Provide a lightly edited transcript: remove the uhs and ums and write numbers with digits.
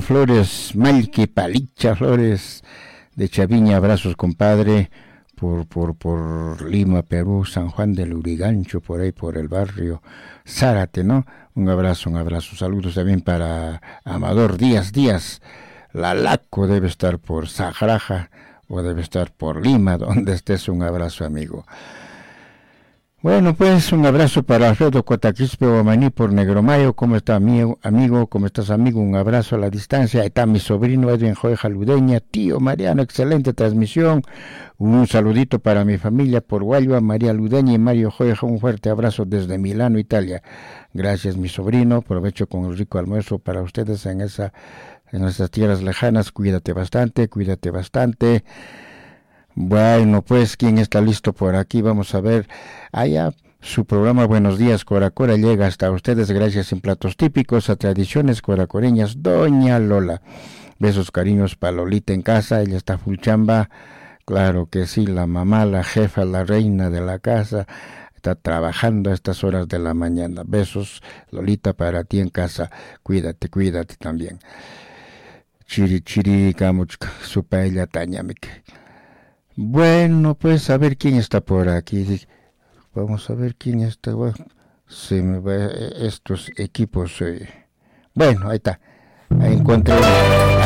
Flores, Malqui Palicha Flores de Chaviña, abrazos compadre, por Lima, Perú, San Juan del Urigancho, por ahí por el barrio Zárate, ¿no? Un abrazo, saludos también para Amador Díaz, Lalaco debe estar por Sajaraja o debe estar por Lima, donde estés, un abrazo amigo. Bueno, pues un abrazo para Alfredo Cotaquispe Omaní por Negromayo. ¿Cómo está amigo? ¿Cómo estás amigo? Un abrazo a la distancia. Ahí está mi sobrino Edwin Joeja Ludeña. Tío Mariano, excelente transmisión. Un saludito para mi familia por Guayua, María Ludeña y Mario Joeja. Un fuerte abrazo desde Milano, Italia. Gracias mi sobrino. Aprovecho con el rico almuerzo para ustedes en esas tierras lejanas. Cuídate bastante. Bueno, pues, ¿quién está listo por aquí? Vamos a ver. Allá, su programa Buenos Días Coracora llega hasta ustedes gracias en platos típicos a tradiciones coracoreñas. Doña Lola. Besos, cariños para Lolita en casa. Ella está full chamba. Claro que sí, la mamá, la jefa, la reina de la casa. Está trabajando a estas horas de la mañana. Besos, Lolita, para ti en casa. Cuídate también. Chiri, camuchca, su paella tañamique. Bueno, pues a ver quién está por aquí. Vamos a ver quién está. Se me va estos equipos. Bueno, ahí está. Ahí encontré.